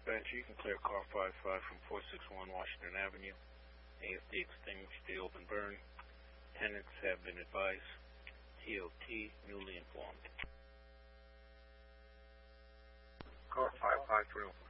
dispatcher, you can clear car 55 from 461 Washington Avenue. AFD extinguished the open burn. Tenants have been advised. TOT newly informed. Car 55 304.